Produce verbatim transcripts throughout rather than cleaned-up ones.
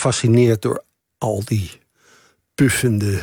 gefascineerd door al die puffende,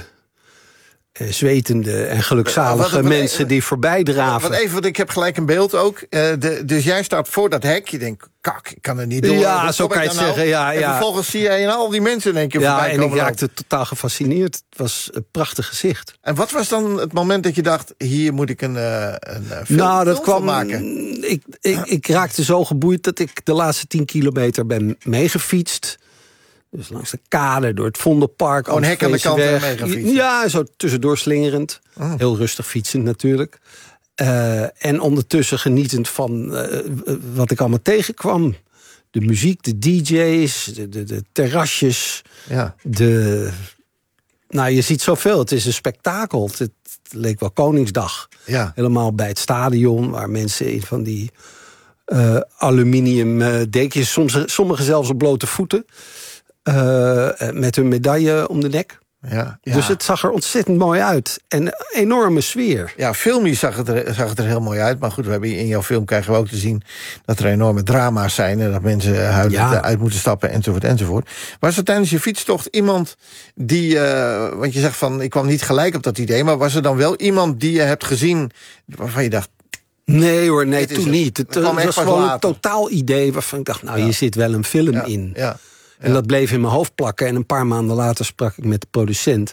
eh, zwetende en gelukzalige wat, wat, mensen wat, die voorbij draven. Wat even, want ik heb gelijk een beeld ook. Uh, de, dus jij staat voor dat hek. Je denkt, kak, ik kan er niet door. Ja, Wat zo kan je het nou? zeggen. Ja, en ja. vervolgens zie jij en al die mensen in één keer ja, voorbij en komen. ik raakte totaal gefascineerd. Het was een prachtig gezicht. En wat was dan het moment dat je dacht, hier moet ik een, uh, een film, nou, dat film kwam, van maken? Ik, ik, ik raakte zo geboeid dat ik de laatste tien kilometer ben meegefietst. Dus langs de kade, door het Vondelpark. Oh, een hek aan de kant en meegefietst. Ja, zo tussendoor slingerend. Oh. Heel rustig fietsend natuurlijk. Uh, en ondertussen genietend van uh, wat ik allemaal tegenkwam. De muziek, de D J's, de, de, de terrasjes. Ja. De, nou, je ziet zoveel. Het is een spektakel. Het, het leek wel Koningsdag. Ja. Helemaal bij het stadion, waar mensen in van die uh, aluminium uh, dekens, soms, sommigen zelfs op blote voeten, uh, met hun medaille om de nek. Ja, ja. Dus het zag er ontzettend mooi uit. En een enorme sfeer. Ja, filmisch zag het, er, zag het er heel mooi uit. Maar goed, we hebben in jouw film krijgen we ook te zien dat er enorme drama's zijn. En dat mensen huilend ja. uit moeten stappen, enzovoort, enzovoort. Was er tijdens je fietstocht iemand die, uh, want je zegt van, ik kwam niet gelijk op dat idee. Maar was er dan wel iemand die je hebt gezien waarvan je dacht, nee hoor, nee, toen niet. Het, het was gewoon later. een totaal idee waarvan ik dacht, nou, ja. hier zit wel een film ja. in. Ja. En ja. dat bleef in mijn hoofd plakken. En een paar maanden later sprak ik met de producent.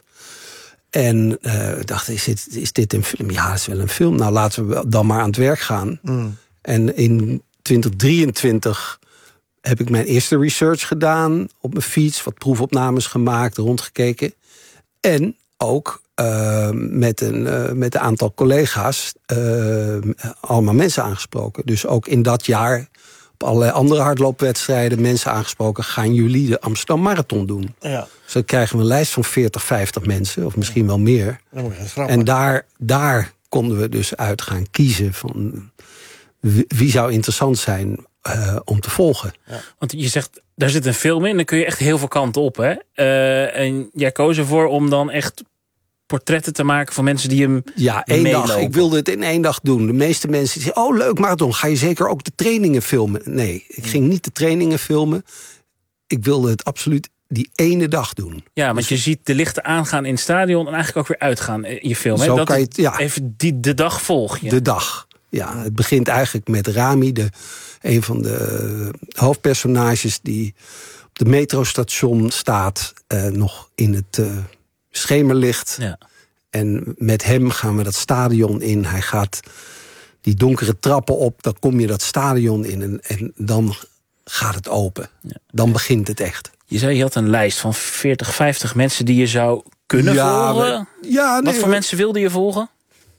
En uh, dacht, is dit, is dit een film? Ja, het is wel een film. Nou, laten we dan maar aan het werk gaan. Mm. En in twintig drieëntwintig heb ik mijn eerste research gedaan op mijn fiets. Wat proefopnames gemaakt, rondgekeken. En ook uh, met, een, uh, met een aantal collega's uh, allemaal mensen aangesproken. Dus ook in dat jaar op allerlei andere hardloopwedstrijden mensen aangesproken, gaan jullie de Amsterdam Marathon doen? Ja. Dus dan krijgen we een lijst van veertig, vijftig mensen, of misschien wel meer. En daar, daar konden we dus uit gaan kiezen van wie zou interessant zijn uh, om te volgen. Ja. Want je zegt, daar zit een film in, dan kun je echt heel veel kanten op. Hè? Uh, en jij koos ervoor om dan echt portretten te maken van mensen die hem Ja, één meelopen. dag. Ik wilde het in één dag doen. De meeste mensen zeggen, oh leuk marathon, ga je zeker ook de trainingen filmen? Nee, ik ging niet de trainingen filmen. Ik wilde het absoluut die ene dag doen. Ja, want dus je ziet de lichten aangaan in het stadion en eigenlijk ook weer uitgaan in je film. Hè? Zo Dat kan je het, ja. Even die, de dag volg je. De dag. Ja, het begint eigenlijk met Rami, de, een van de hoofdpersonages die op de metrostation staat, uh, nog in het uh, schemerlicht. Ja. En met hem gaan we dat stadion in. Hij gaat die donkere trappen op, dan kom je dat stadion in en, en dan gaat het open. Ja. Dan begint het echt. Je zei, je had een lijst van veertig, vijftig mensen die je zou kunnen ja, volgen. We, ja, nee, Wat voor we, mensen wilde je volgen?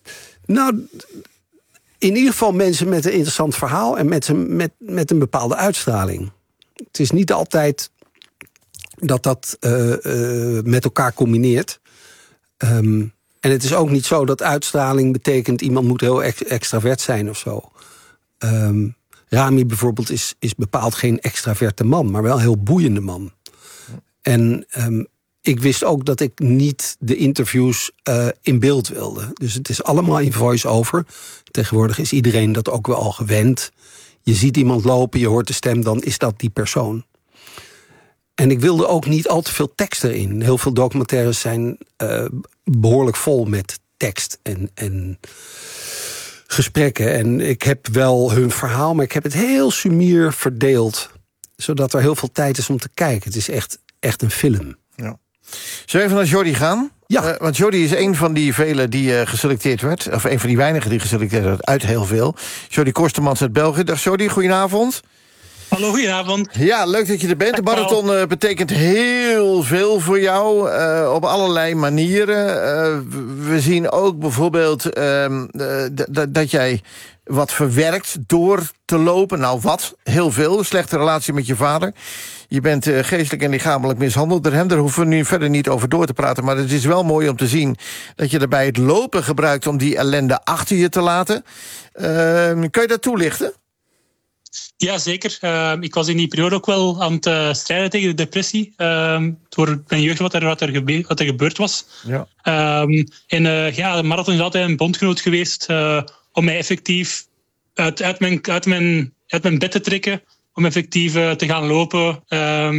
Nou, in ieder geval mensen met een interessant verhaal en met een, met, met een bepaalde uitstraling. Het is niet altijd dat dat uh, uh, met elkaar combineert. Um, en het is ook niet zo dat uitstraling betekent iemand moet heel ex- extravert zijn of zo. Um, Rami bijvoorbeeld is, is bepaald geen extraverte man, maar wel een heel boeiende man. En um, ik wist ook dat ik niet de interviews uh, in beeld wilde. Dus het is allemaal in voice-over. Tegenwoordig is iedereen dat ook wel al gewend. Je ziet iemand lopen, je hoort de stem, dan is dat die persoon. En ik wilde ook niet al te veel tekst erin. Heel veel documentaires zijn uh, behoorlijk vol met tekst en, en gesprekken. En ik heb wel hun verhaal, maar ik heb het heel sumier verdeeld. Zodat er heel veel tijd is om te kijken. Het is echt, echt een film. Ja. Zullen we even naar Jordi gaan? Ja. Uh, want Jordi is een van die velen die uh, geselecteerd werd. Of een van die weinigen die geselecteerd werd uit heel veel. Jordi Kostermans uit België. Dag Jordi, goedenavond. Hallo, goedenavond. Ja, leuk dat je er bent. De marathon uh, betekent heel veel voor jou, uh, op allerlei manieren. Uh, we zien ook bijvoorbeeld uh, uh, d- d- dat jij wat verwerkt door te lopen. Nou, wat? Heel veel. Een slechte relatie met je vader. Je bent uh, geestelijk en lichamelijk mishandeld door hem. Daar hoeven we nu verder niet over door te praten. Maar het is wel mooi om te zien dat je daarbij het lopen gebruikt om die ellende achter je te laten. Uh, kun je dat toelichten? Ja, zeker. Uh, ik was in die periode ook wel aan het uh, strijden tegen de depressie. Uh, door mijn jeugd wat er, wat er, gebe- wat er gebeurd was. Ja. Um, en uh, ja, de marathon is altijd een bondgenoot geweest uh, om mij effectief uit, uit, mijn, uit, mijn, uit mijn bed te trekken. Om effectief uh, te gaan lopen. Um,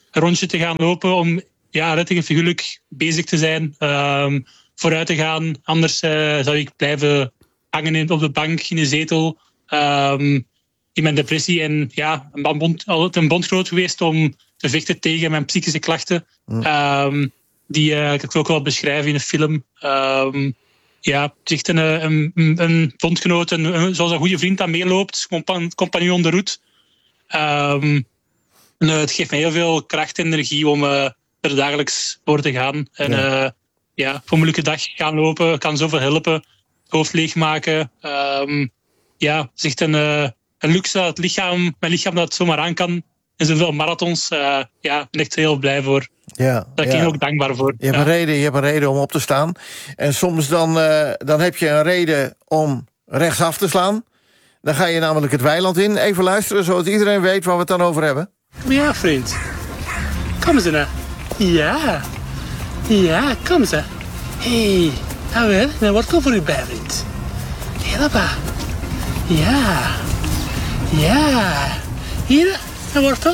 een rondje te gaan lopen om ja, letterlijk en figuurlijk bezig te zijn, um, vooruit te gaan. Anders uh, zou ik blijven hangen in, op de bank, in de zetel, um, in mijn depressie. En ja, een bond, altijd een bondgenoot geweest om te vechten tegen mijn psychische klachten. Mm. Um, die uh, ik ook wel beschrijven in een film. Um, ja, het is echt een, een, een bondgenoot, een, een, zoals een goede vriend dat meeloopt, compa- compagnon de route. Um, en, uh, het geeft mij heel veel kracht en energie om uh, er dagelijks voor te gaan. En ja. Uh, ja, voor een moeilijke dag gaan lopen kan zoveel helpen. Hoofd leegmaken. Um, ja, het is echt een, uh, een luxe dat het lichaam, mijn lichaam dat zomaar aan kan. En zoveel marathons. Uh, ja, ik ben echt heel blij voor. Ja, Daar ben ik ja. ook dankbaar voor. Je hebt, ja. een reden, je hebt een reden om op te staan. En soms dan, uh, dan heb je een reden om rechtsaf te slaan. Dan ga je namelijk het weiland in. Even luisteren, zodat iedereen weet waar we het dan over hebben. Ja, vriend. Kom eens nou. Ja. Ja, kom eens. Hé, hey, nou weer, een wortel voor u bij, vriend. Hé, papa. Ja. Ja. Hier, een wortel.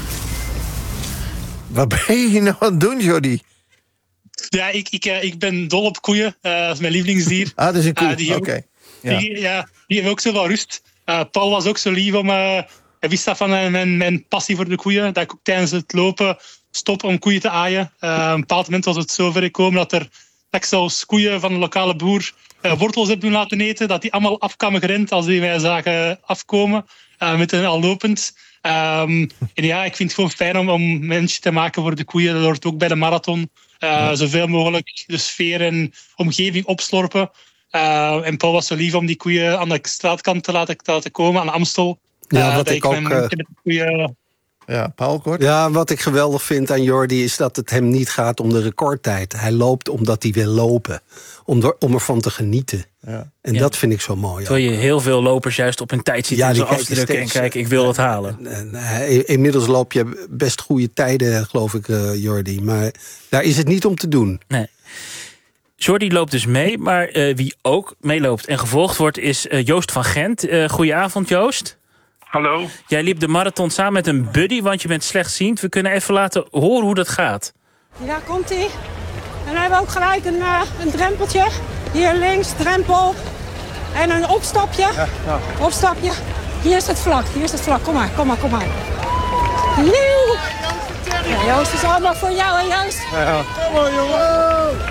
Wat ben je nou aan het doen, Jordi? Ja, ik, ik, ik ben dol op koeien. Uh, dat is mijn lievelingsdier. Ah, dat is een koe, uh, oké. Okay. Ja. Die, ja, die heeft ook zoveel rust. Uh, Paul was ook zo lief om... Uh, hij wist dat van uh, mijn, mijn passie voor de koeien. Dat ik ook tijdens het lopen stop om koeien te aaien. Uh, op een bepaald moment was het zo ver gekomen dat, er, dat ik zelfs koeien van een lokale boer uh, wortels heb doen laten eten. Dat die allemaal afkwamen gerend als die mij zagen afkomen. Uh, met hen al lopend. Um, en ja, ik vind het gewoon fijn om, om mensen te maken voor de koeien. Dat hoort ook bij de marathon. Uh, ja. Zoveel mogelijk de sfeer en omgeving opslorpen. Uh, en Paul was zo lief om die koeien aan de straatkant te laten, te laten komen, aan Amstel. Ja, uh, wat ik, ik ook... Uh... Koeien... Ja, Paul, kort. Ja, wat ik geweldig vind aan Jordi is dat het hem niet gaat om de recordtijd. Hij loopt omdat hij wil lopen. Om, er, om ervan te genieten. Ja. En ja. dat vind ik zo mooi. Terwijl je heel veel lopers juist op hun tijd ziet. Ja, en zo afdrukken en kijken, ik wil het halen. Uh, inmiddels loop je best goede tijden, geloof ik, uh, Jordi. Maar daar is het niet om te doen. Nee. Jordi loopt dus mee, maar uh, wie ook meeloopt en gevolgd wordt is uh, Joost van Gent. Uh, goedenavond, Joost. Hallo. Jij liep de marathon samen met een buddy, want je bent slechtziend. We kunnen even laten horen hoe dat gaat. Ja, komt-ie. En dan hebben we ook gelijk een, uh, een drempeltje. Hier links, drempel. En een opstapje. Ja, ja. Opstapje. Hier is het vlak, hier is het vlak. Kom maar, kom maar, kom maar. Nieuw! Ja, Joost, is allemaal voor jou, hè Joost? Ja, ja. Kom maar, jongen!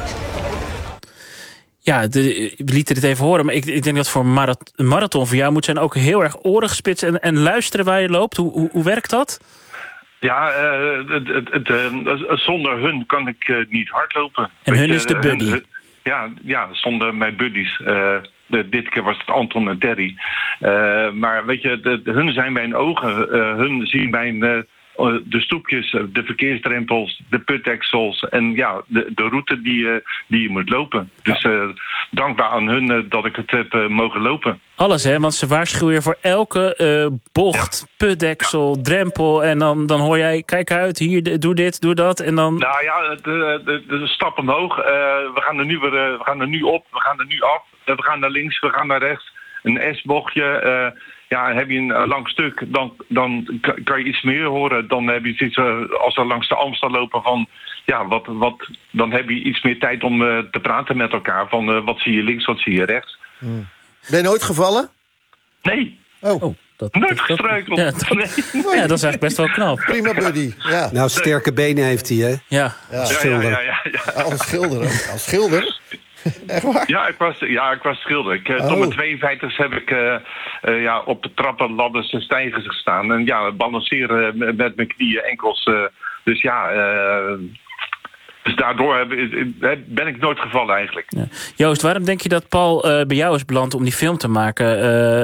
Ja, de, we lieten het even horen, maar ik, ik denk dat voor marath- een marathon voor jou moet zijn ook heel erg oren gespitst en, en luisteren waar je loopt. Hoe, hoe, hoe werkt dat? Ja, uh, het, het, het, uh, zonder hun kan ik uh, niet hardlopen. En hun je, is de buddy? Hun, ja, ja, zonder mijn buddies. Uh, de, dit keer was het Anton en Terry. Uh, maar weet je, de, de, hun zijn mijn ogen. Uh, hun zien mijn... Uh, de stoepjes, de verkeersdrempels, de putdeksels en ja, de, de route die, uh, die je moet lopen. Dus uh, dankbaar aan hun uh, dat ik het heb uh, mogen lopen. Alles, hè? Want ze waarschuwen je voor elke uh, bocht, ja. putdeksel, ja. drempel. En dan, dan hoor jij, kijk uit, hier, doe dit, doe dat. En dan... Nou ja, de, de, de stap omhoog. Uh, we, gaan er nu weer, uh, we gaan er nu op, we gaan er nu af. Uh, we gaan naar links, we gaan naar rechts. Een S-bochtje... Uh, Ja, heb je een uh, lang stuk, dan, dan kan je iets meer horen. Dan heb je iets, uh, als we langs de Amstel lopen van... Ja, wat, wat, dan heb je iets meer tijd om uh, te praten met elkaar. Van uh, wat zie je links, wat zie je rechts. Hmm. Ben je nooit gevallen? Nee. Oh. oh dat, nooit dat, gestruikeld. Ja, dat, nee. ja, dat is eigenlijk best wel knap. Prima buddy. Ja. Nou, sterke benen heeft hij, hè? Ja. Ja. Als schilder. Ja, ja, ja, ja. Als schilder. Als schilder? Echt waar? Ja, ik was, ja, ik was schilder. Ik, oh. Tot mijn tweeënvijftigste heb ik uh, uh, ja, op de trappen, ladders en stijgers gestaan. En ja, balanceren met, met mijn knieën, enkels. Uh, dus ja, uh, dus daardoor heb, ben ik nooit gevallen eigenlijk. Ja. Joost, waarom denk je dat Paul uh, bij jou is beland om die film te maken?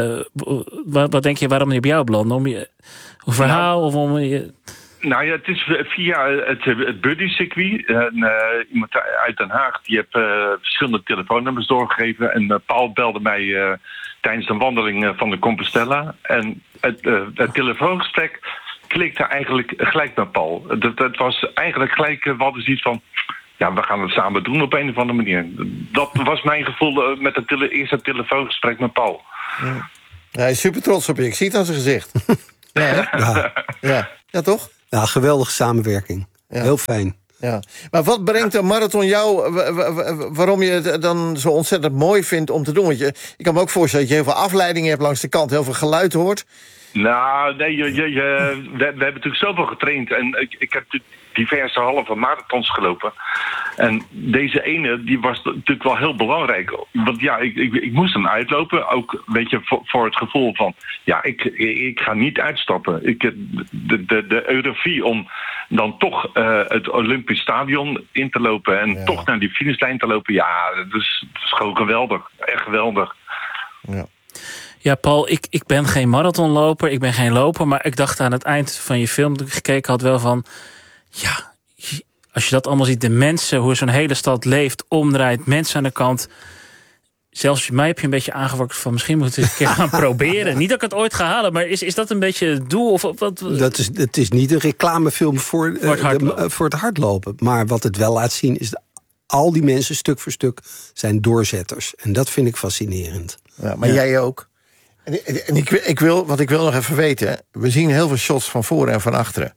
Uh, wat, wat denk je waarom hij bij jou belandde? Om je een verhaal nou, of om je... Nou ja, het is via het, het buddy-circuit. En, uh, iemand uit Den Haag die heeft uh, verschillende telefoonnummers doorgegeven. En uh, Paul belde mij uh, tijdens een wandeling uh, van de Compostela. En het, uh, het telefoongesprek klikte eigenlijk gelijk met Paul. Het, het was eigenlijk gelijk, uh, we hadden zoiets van... Ja, we gaan het samen doen op een of andere manier. Dat was mijn gevoel uh, met het tele- eerste telefoongesprek met Paul. Ja. Hij is super trots op je, ik zie het aan zijn gezicht. Ja, ja. Ja. Ja, toch? Ja, geweldige samenwerking. Ja. Heel fijn. Ja. Maar wat brengt een marathon jou, waarom je het dan zo ontzettend mooi vindt om te doen? Want je, ik kan me ook voorstellen dat je heel veel afleidingen hebt langs de kant, heel veel geluid hoort. Nou, nee, je, je, je, we, we hebben natuurlijk zoveel getraind. En ik, ik heb diverse halve marathons gelopen. En deze ene, die was natuurlijk wel heel belangrijk. Want ja, ik, ik, ik moest hem uitlopen. Ook een beetje voor, voor het gevoel van... Ja, ik, ik ga niet uitstappen. Ik, de, de, de euforie om dan toch uh, het Olympisch Stadion in te lopen... en ja. toch naar die finishlijn te lopen. Ja, dat is, dat is gewoon geweldig. Echt geweldig. Ja. Ja, Paul, ik, ik ben geen marathonloper, ik ben geen loper... maar ik dacht aan het eind van je film, dat ik gekeken had, wel van... ja, als je dat allemaal ziet, de mensen, hoe zo'n hele stad leeft, omdraait, mensen aan de kant... Zelfs mij heb je een beetje aangewakkerd van... misschien moet ik het een keer gaan proberen. Niet dat ik het ooit ga halen, maar is, is dat een beetje het doel? Of wat? Dat is, het is niet een reclamefilm voor, voor, het hardlopen. De, voor het hardlopen. Maar wat het wel laat zien is... al die mensen, stuk voor stuk, zijn doorzetters. En dat vind ik fascinerend. Ja, maar ja. Jij ook? En, en ik, ik wil, wat ik wil nog even weten... we zien heel veel shots van voren en van achteren.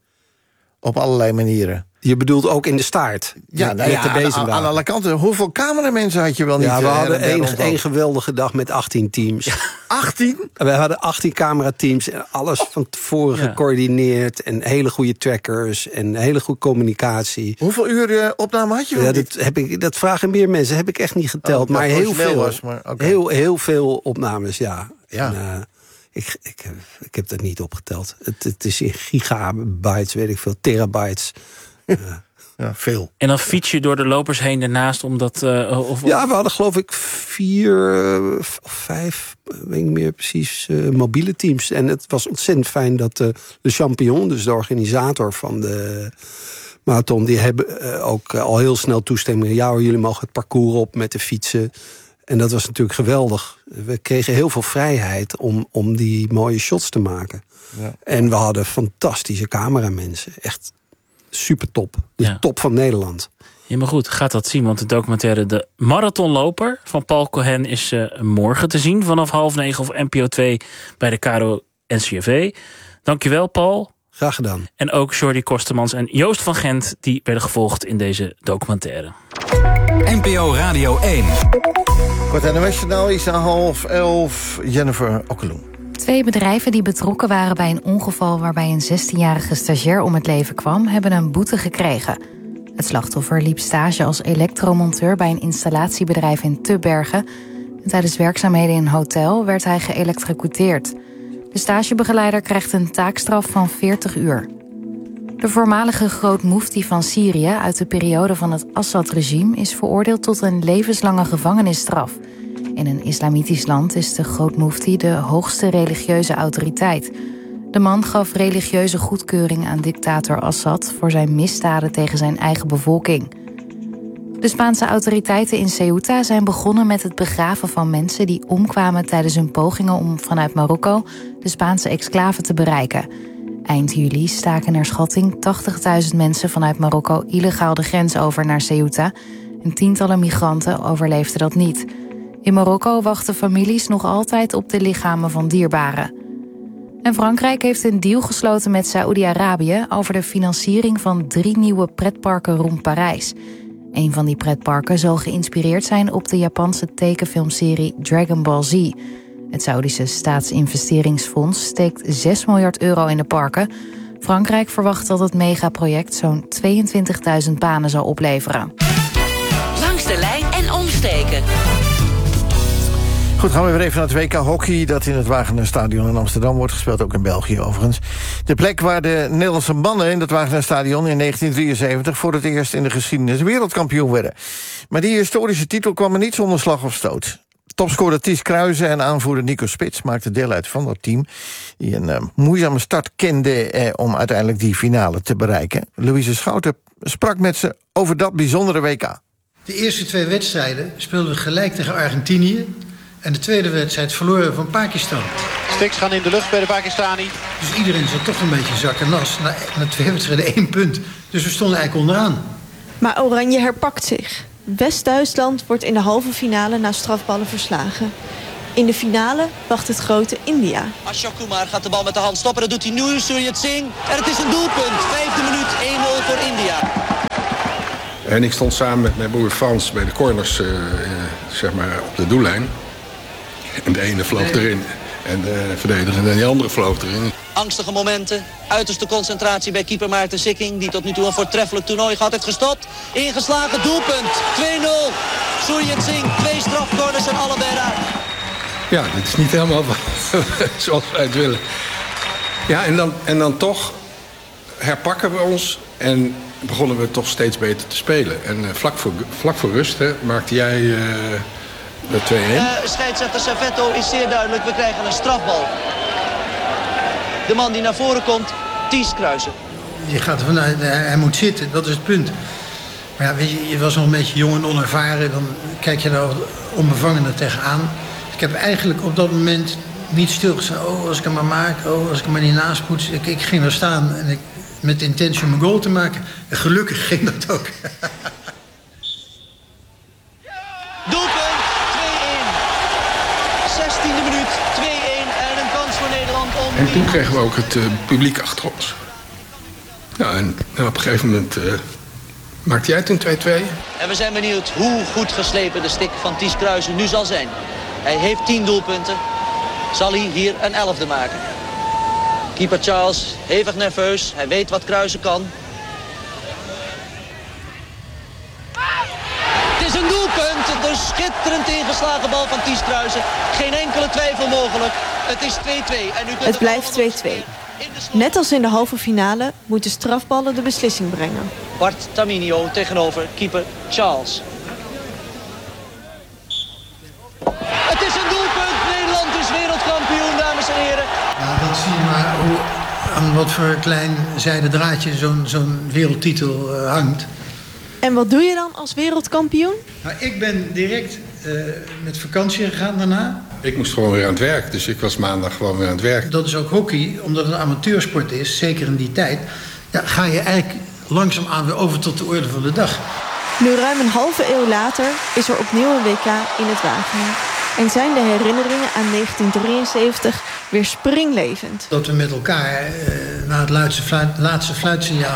Op allerlei manieren. Je bedoelt ook in de staart? Ja, nou ja, aan, aan, aan alle kanten. Hoeveel cameramensen had je wel niet? Ja, we hadden één, één geweldige dag met achttien teams. Ja. achttien? We hadden achttien camerateams en alles van tevoren ja. gecoördineerd. En hele goede trackers en hele goede communicatie. Hoeveel uur uh, opname had je wel? Ja, dat, heb ik, dat vragen meer mensen, heb ik echt niet geteld. Oh, maar heel veel, was, maar, okay. heel, heel veel opnames, ja. ja. En, uh, ik, ik, ik heb dat niet opgeteld. Het, het is in gigabytes, weet ik veel, terabytes... Uh, ja, veel. En dan fiets je door de lopers heen daarnaast omdat... Uh, of, ja, we hadden geloof ik vier uh, of vijf, weet ik meer precies, uh, mobiele teams. En het was ontzettend fijn dat uh, de Champion, dus de organisator van de marathon... die hebben uh, ook uh, al heel snel toestemming. Ja hoor, jullie mogen het parcours op met de fietsen. En dat was natuurlijk geweldig. We kregen heel veel vrijheid om, om die mooie shots te maken. Ja. En we hadden fantastische cameramensen. Echt super top. De ja. top van Nederland. Ja, maar goed, gaat dat zien. Want de documentaire De Marathonloper van Paul Cohen is uh, morgen te zien. Vanaf half negen of N P O twee bij de K R O N C R V. Dankjewel, Paul. Graag gedaan. En ook Jordi Kostemans en Joost van Gent, die werden gevolgd in deze documentaire. N P O Radio één. Kort N O S-journaal is aan half elf. Jennifer Okkeloen. Twee bedrijven die betrokken waren bij een ongeval waarbij een zestienjarige stagiair om het leven kwam, hebben een boete gekregen. Het slachtoffer liep stage als elektromonteur bij een installatiebedrijf in Tubbergen. En tijdens werkzaamheden in een hotel werd hij geëlektrocuteerd. De stagebegeleider krijgt een taakstraf van veertig uur. De voormalige grootmoefti van Syrië uit de periode van het Assad-regime is veroordeeld tot een levenslange gevangenisstraf. In een islamitisch land is de grootmoefti de hoogste religieuze autoriteit. De man gaf religieuze goedkeuring aan dictator Assad voor zijn misdaden tegen zijn eigen bevolking. De Spaanse autoriteiten in Ceuta zijn begonnen met het begraven van mensen die omkwamen tijdens hun pogingen om vanuit Marokko de Spaanse exclave te bereiken. Eind juli staken naar schatting tachtigduizend mensen vanuit Marokko illegaal de grens over naar Ceuta. En tientallen migranten overleefden dat niet. In Marokko wachten families nog altijd op de lichamen van dierbaren. En Frankrijk heeft een deal gesloten met Saoedi-Arabië over de financiering van drie nieuwe pretparken rond Parijs. Een van die pretparken zal geïnspireerd zijn op de Japanse tekenfilmserie Dragon Ball Z. Het Saoedische Staatsinvesteringsfonds steekt zes miljard euro in de parken. Frankrijk verwacht dat het megaproject zo'n tweeëntwintigduizend banen zal opleveren. Langs de lijn en omsteken. Goed, gaan we weer even naar het W K hockey dat in het Wagener-stadion in Amsterdam wordt gespeeld, ook in België overigens. De plek waar de Nederlandse mannen in het Wagener-stadion in negentien drieënzeventig voor het eerst in de geschiedenis wereldkampioen werden. Maar die historische titel kwam er niet zonder slag of stoot. Topscorer Ties Kruijsen en aanvoerder Nico Spits maakten deel uit van dat team, die een uh, moeizame start kende eh, om uiteindelijk die finale te bereiken. Louise Schouten sprak met ze over dat bijzondere W K. De eerste twee wedstrijden speelden we gelijk tegen Argentinië. En de tweede wedstrijd verloren van Pakistan. Sticks gaan in de lucht bij de Pakistani. Dus iedereen zat toch een beetje zak en nas. Na, na twee wedstrijden één punt. Dus we stonden eigenlijk onderaan. Maar Oranje herpakt zich. West-Duitsland wordt in de halve finale na strafballen verslagen. In de finale wacht het grote India. Ashok Kumar gaat de bal met de hand stoppen. Dat doet hij nu, Surjit Singh. En het is een doelpunt. Vijfde minuut, één nul voor India. En ik stond samen met mijn broer Frans bij de corners, uh, uh, zeg maar, op de doellijn. En de ene vloog erin. En de verdediger en die andere vloog erin. Angstige momenten, uiterste concentratie bij keeper Maarten Sikking... die tot nu toe een voortreffelijk toernooi gehad heeft gestopt. Ingeslagen doelpunt, twee nul. Surjit Singh, twee strafcorners en allebei raak. Ja, dit is niet helemaal zoals wij het willen. Ja, en dan, en dan toch herpakken we ons en begonnen we toch steeds beter te spelen. En uh, vlak, voor, vlak voor rust hè, maakte jij uh, de twee-een. Uh, scheidsrechter Servetto is zeer duidelijk, we krijgen een strafbal. De man die naar voren komt, Ties Kruijsen. Je gaat ervan uit, hij moet zitten, dat is het punt. Maar ja, weet je, je was nog een beetje jong en onervaren, dan kijk je daar onbevangen er tegenaan. Ik heb eigenlijk op dat moment niet stilgestaan. Oh, als ik hem maar maak, oh, als ik hem maar niet naspoets. Ik, ik ging er staan en ik, met de intentie om een goal te maken. En gelukkig ging dat ook. Doelpunt, twee-een. zestiende minuut, twee-een. En een kans voor Nederland om... En toen kregen we ook het uh, publiek achter ons. Ja, en, en op een gegeven moment uh, maakte jij toen twee-twee. En we zijn benieuwd hoe goed geslepen de stik van Ties Kruijsen nu zal zijn. Hij heeft tien doelpunten. Zal hij hier een elfde maken? Keeper Charles, hevig nerveus. Hij weet wat Kruijsen kan. Het is een doelpunt. De schitterend ingeslagen bal van Ties Kruijsen. Geen enkele twijfel mogelijk. Het is twee-twee. En u kunt het blijft twee-twee. Net als in de halve finale moeten strafballen de beslissing brengen. Bart Taminio tegenover keeper Charles. Het is een doelpunt. Nederland is wereldkampioen, dames en heren. Ja, dat zie je maar hoe, aan wat voor klein zijden draadje zo'n zo'n wereldtitel uh, hangt. En wat doe je dan als wereldkampioen? Nou, ik ben direct uh, met vakantie gegaan daarna. Ik moest gewoon weer aan het werk, dus ik was maandag gewoon weer aan het werk. Dat is ook hockey, omdat het een amateursport is, zeker in die tijd. Ja, ga je eigenlijk langzaamaan weer over tot de orde van de dag. Nu ruim een halve eeuw later is er opnieuw een W K in het Wageningen. En zijn de herinneringen aan negentien drieënzeventig weer springlevend. Dat we met elkaar uh, na het laatste, fluit, laatste fluitsignaal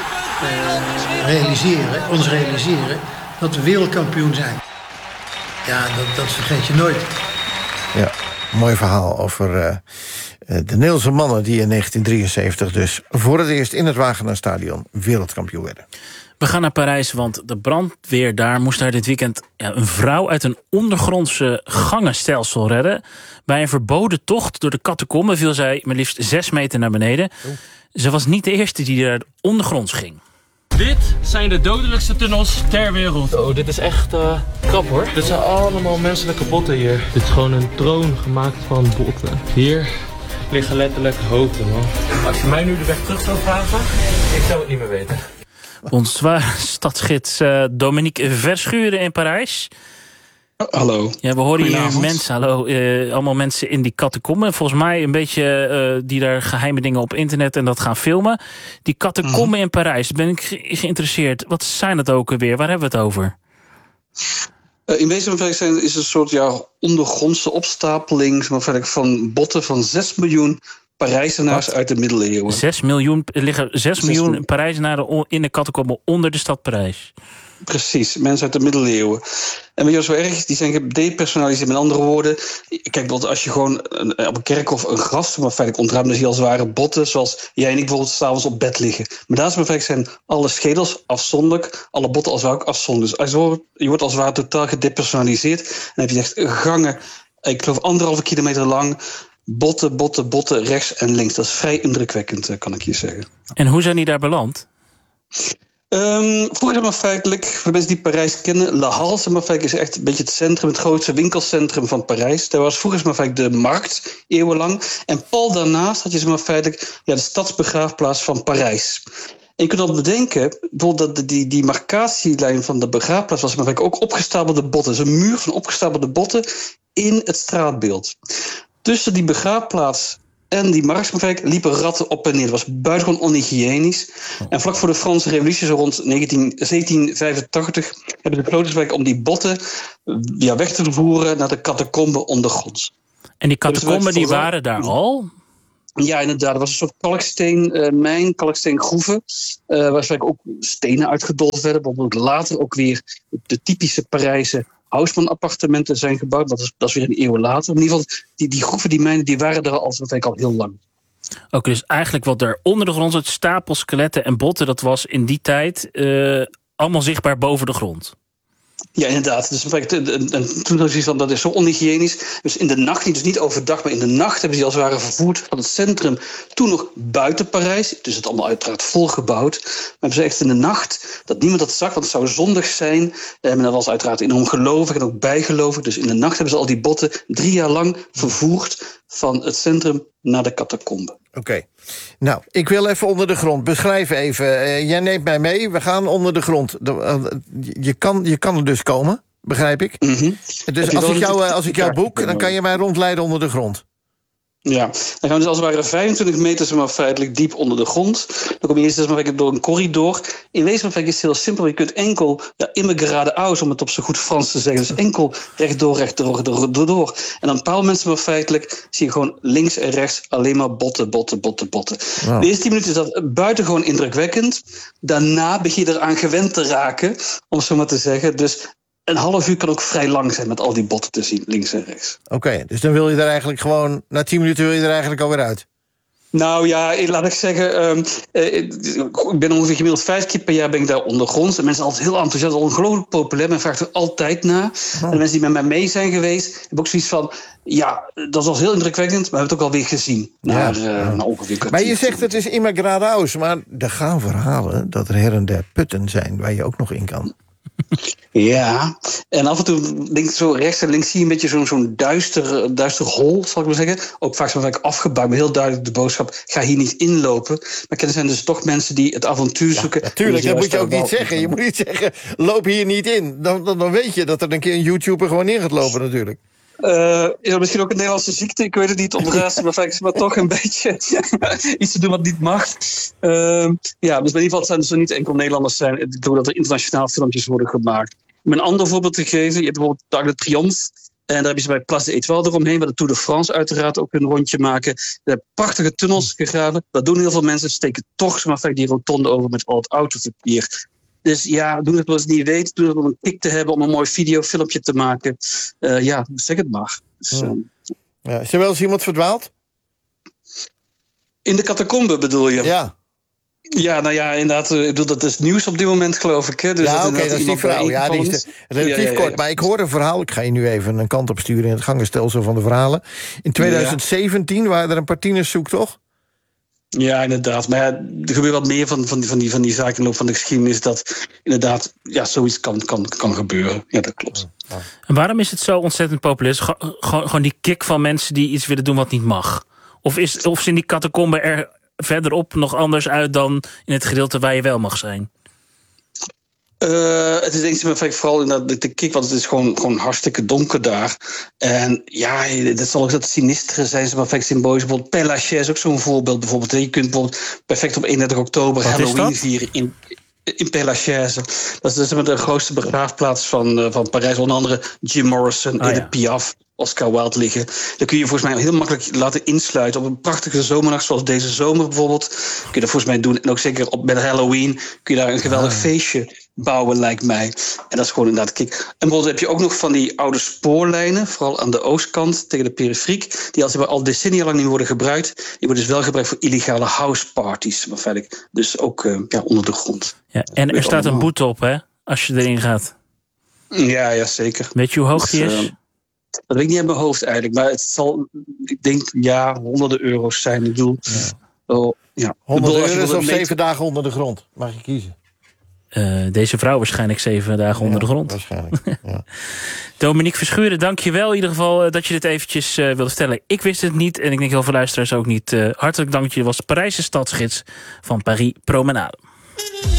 uh, realiseren, ons realiseren dat we wereldkampioen zijn. Ja, dat, dat vergeet je nooit. Ja, mooi verhaal over uh, de Nederlandse mannen die in negentien drieënzeventig dus voor het eerst in het Wageningen-stadion wereldkampioen werden. We gaan naar Parijs, want de brandweer daar moest daar dit weekend ja, een vrouw uit een ondergrondse gangenstelsel redden. Bij een verboden tocht door de catacomben viel zij maar liefst zes meter naar beneden. Oh. Ze was niet de eerste die er ondergronds ging. Dit zijn de dodelijkste tunnels ter wereld. Oh, dit is echt uh, krap hoor. Dit zijn allemaal menselijke botten hier. Dit is gewoon een troon gemaakt van botten. Hier liggen letterlijk hoofden, man. Als je mij nu de weg terug zou vragen, ik zou het niet meer weten. Bonsoir, stadsgids uh, Dominique Verschuren in Parijs. Hallo. Ja, we horen hier mensen, hallo, uh, allemaal mensen in die catacomben. Volgens mij een beetje uh, die daar geheime dingen op internet en dat gaan filmen. Die catacomben mm. in Parijs, ben ik ge- geïnteresseerd. Wat zijn het ook alweer? Waar hebben we het over? Uh, in wezen van zijn is een soort ja, ondergrondse opstapeling van botten van zes miljoen Parijzenaars Wat? uit de middeleeuwen. zes miljoen, er liggen zes miljoen Parijzenaren in de catacomben onder de stad Parijs. Precies, mensen uit de middeleeuwen. En weet je wat zo erg is? Die zijn gedepersonaliseerd. Met andere woorden, kijk, bijvoorbeeld als je gewoon een, op een kerkhof een graf maar feitelijk ontruimt, dan zie je als het ware botten, zoals jij en ik bijvoorbeeld s'avonds op bed liggen. Maar daar is feitelijk zijn alle schedels afzonderlijk, alle botten als het ware ook afzonderlijk. Dus je wordt als het ware totaal gedepersonaliseerd. En dan heb je echt gangen, ik geloof anderhalve kilometer lang, botten, botten, botten, rechts en links. Dat is vrij indrukwekkend, kan ik je zeggen. En hoe zijn die daar beland? Um, vroeger maar feitelijk, voor mensen die Parijs kennen, La Halle maar feitelijk is echt een beetje het centrum, het grootste winkelcentrum van Parijs. Daar was vroeger maar feitelijk de markt, eeuwenlang. En pal daarnaast had je maar feitelijk ja, de stadsbegraafplaats van Parijs. En je kunt dan bedenken, bijvoorbeeld dat die, die marcatielijn van de begraafplaats was maar feitelijk ook opgestapelde botten. Dus een muur van opgestapelde botten in het straatbeeld. Tussen die begraafplaats en die marktverwerk liepen ratten op en neer. Dat was buitengewoon onhygiënisch. En vlak voor de Franse Revolutie, zo rond negentien, zeventien vijfentachtig... hebben de kloosters om die botten ja, weg te voeren naar de catacomben ondergronds. En die catacomben die waren daar al? Ja, inderdaad. Er was een soort kalksteenmijn, uh, kalksteengroeven. Uh, waar eigenlijk ook stenen uitgedold werden. Bijvoorbeeld later ook weer de typische Parijse Haussmann-appartementen zijn gebouwd. Dat is, dat is weer een eeuw later. In ieder geval, die, die groeven, die mijnen, die waren er al, eigenlijk al heel lang. Oké, okay, dus eigenlijk wat er onder de grond zat, stapels, skeletten en botten, dat was in die tijd uh, allemaal zichtbaar boven de grond. Ja, inderdaad. Dus en, en, en toen was van, dat is zo onhygiënisch. Dus in de nacht, dus niet overdag, maar in de nacht hebben ze als het ware vervoerd van het centrum. Toen nog buiten Parijs. Dus het allemaal uiteraard volgebouwd. Maar hebben ze echt in de nacht, dat niemand dat zag, want het zou zondig zijn. En dat was uiteraard enorm gelovig en ook bijgelovig. Dus in de nacht hebben ze al die botten drie jaar lang vervoerd van het centrum naar de catacombe. Oké. Okay. Nou, ik wil even onder de grond. Beschrijf even. Uh, jij neemt mij mee. We gaan onder de grond. De, uh, je, kan, je kan er dus komen, begrijp ik. Mm-hmm. Dus als ik, jou, uh, als ik jou boek, dan kan je mij rondleiden onder de grond. Ja, dan gaan we dus als het ware vijfentwintig meter maar feitelijk diep onder de grond. Dan kom je eerst maar door een corridor. In wezen is het heel simpel. Je kunt enkel ja, immer geradeaus, om het op zo goed Frans te zeggen. Dus enkel rechtdoor, rechtdoor, rechtdoor, door. En dan een paar mensen maar feitelijk zie je gewoon links en rechts alleen maar botten, botten, botten, botten. Wow. De eerste tien minuten is dat buitengewoon indrukwekkend. Daarna begin je eraan gewend te raken, om het zo maar te zeggen. Dus een half uur kan ook vrij lang zijn met al die botten te zien, links en rechts. Oké, okay, dus dan wil je er eigenlijk gewoon, na tien minuten wil je er eigenlijk alweer uit? Nou ja, laat ik zeggen, um, uh, ik ben ongeveer gemiddeld vijf keer per jaar ben ik daar ondergronds. En mensen zijn altijd heel enthousiast, ongelooflijk populair. Men vraagt er altijd naar. Oh. En de mensen die met mij mee zijn geweest, hebben ook zoiets van, ja, dat was heel indrukwekkend, maar we hebben het ook alweer gezien. Ja. Naar, uh, ja. naar ongeveer kwartier. Maar je zegt het is immer geradeaus, maar er gaan verhalen dat er her en der putten zijn waar je ook nog in kan. Ja, en af en toe denk ik zo rechts en links zie je een beetje zo'n zo'n duister, duister hol, zal ik maar zeggen. Ook vaak zo vaak afgebouwd, maar heel duidelijk de boodschap, ga hier niet inlopen. Maar er zijn dus toch mensen die het avontuur zoeken. Natuurlijk, ja, dat moet je ook niet zeggen. Je moet niet zeggen, loop hier niet in. Dan, dan, dan weet je dat er een keer een YouTuber gewoon in gaat lopen natuurlijk. Uh, is er misschien ook een Nederlandse ziekte? Ik weet het niet, omrazen, maar vaak is maar toch een beetje iets te doen wat niet mag. Uh, ja, dus in ieder geval zijn er niet enkel Nederlanders zijn. Ik geloof dat er internationaal filmpjes worden gemaakt. Om een ander voorbeeld te geven, je hebt bijvoorbeeld Dag de Triomphe. En daar hebben ze bij Place de Étoile eromheen, waar de Tour de France uiteraard ook een rondje maken. Ze hebben prachtige tunnels gegraven. Dat doen heel veel mensen, steken toch maar vaak die rotonde over met al het autoverkeer. Dus ja, doe het wat je niet weet. Doe het om een kick te hebben, om een mooi videofilmpje te maken. Uh, ja, zeg het maar. Dus, uh, ja, is er wel eens iemand verdwaald? In de catacombe bedoel je? Ja. Ja, nou ja, inderdaad. Ik bedoel, dat is nieuws op dit moment, geloof ik. Hè? Dus ja, oké, okay, dat is die vrouw. Ja, die is relatief ja, ja, ja, ja. kort. Maar ik hoor een verhaal. Ik ga je nu even een kant op sturen in het gangenstelsel van de verhalen. In twintig zeventien ja. waren er een paar tieners zoek, toch? Ja, inderdaad. Maar ja, er gebeurt wat meer van, van, die, van, die, van die zaken in de loop van de geschiedenis, dat inderdaad ja, zoiets kan, kan, kan gebeuren. Ja, dat klopt. En waarom is het zo ontzettend populair? Gewoon, gewoon die kick van mensen die iets willen doen wat niet mag? Of, is, of zien die catacomben er verderop nog anders uit dan in het gedeelte waar je wel mag zijn? Uh, het is denk ik vooral in de, de kick, want het is gewoon, gewoon hartstikke donker daar. En ja, dat zal ook dat sinistere zijn, ze perfect symbolisch. Bijvoorbeeld Père Lachaise is ook zo'n voorbeeld. Bijvoorbeeld. Je kunt bijvoorbeeld perfect op eenendertig oktober Wat Halloween vieren in, in Père Lachaise. Dat is de grootste begraafplaats van, uh, van Parijs. Onder andere Jim Morrison, oh, Edith ja. Piaf, Oscar Wilde liggen. Daar kun je volgens mij heel makkelijk laten insluiten. Op een prachtige zomernacht zoals deze zomer bijvoorbeeld. Kun je dat volgens mij doen. En ook zeker op, met Halloween kun je daar een geweldig ah. feestje bouwen, lijkt mij. En dat is gewoon inderdaad kick. En bijvoorbeeld heb je ook nog van die oude spoorlijnen, vooral aan de oostkant tegen de periferiek, die als al decennia lang niet worden gebruikt. Die worden dus wel gebruikt voor illegale houseparties. Maar feitelijk dus ook uh, ja, onder de grond. Ja, en er staat een boete op, hè, als je erin gaat. Ja, ja, zeker. Weet je hoe hoog die is? Dus, uh, dat weet ik niet uit mijn hoofd eigenlijk. Maar het zal, ik denk, ja, honderden euro's zijn. Ik bedoel, ja. Oh, ja. honderd euro's of zeven dagen onder de grond. Mag je kiezen? Uh, deze vrouw waarschijnlijk zeven dagen ja, onder de grond. Waarschijnlijk, ja. Dominique Verschuren, dank je wel in ieder geval uh, dat je dit eventjes uh, wilde vertellen. Ik wist het niet en ik denk heel veel luisteraars ook niet. Uh, hartelijk dank, je was Parijse stadsgids van Paris Promenade.